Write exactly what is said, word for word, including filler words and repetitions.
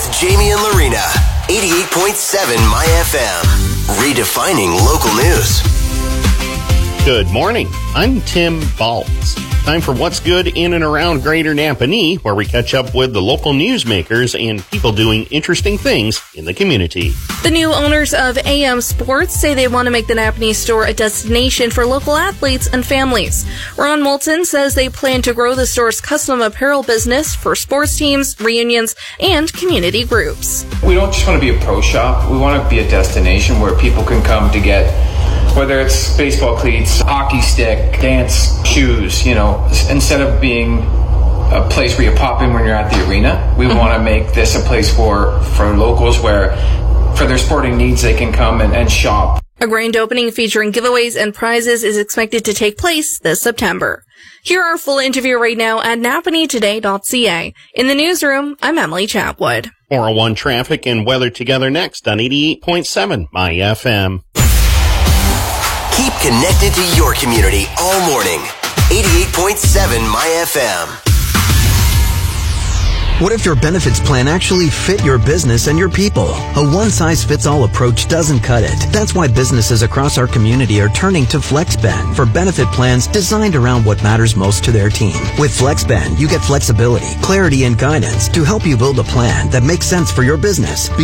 with Jamie and Lorena. eighty-eight point seven My F M. Redefining local news. Good morning. I'm Tim Baltz. Time for What's Good in and around Greater Napanee, where we catch up with the local newsmakers and people doing interesting things in the community. The new owners of A M Sports say they want to make the Napanee store a destination for local athletes and families. Ron Moulton says they plan to grow the store's custom apparel business for sports teams, reunions, and community groups. We don't just want to be a pro shop. We want to be a destination where people can come to get, whether it's baseball cleats, hockey stick, dance shoes, you know, instead of being a place where you pop in when you're at the arena, we mm-hmm. want to make this a place for, for locals where, for their sporting needs, they can come and, and shop. A grand opening featuring giveaways and prizes is expected to take place this September. Hear our full interview right now at napanee today dot c a. In the newsroom, I'm Emily Chatwood. four oh one traffic and weather together next on eighty-eight point seven My F M. Keep connected to your community all morning. eighty-eight point seven My F M. What if your benefits plan actually fit your business and your people? A one-size-fits-all approach doesn't cut it. That's why businesses across our community are turning to FlexBand for benefit plans designed around what matters most to their team. With FlexBand, you get flexibility, clarity, and guidance to help you build a plan that makes sense for your business.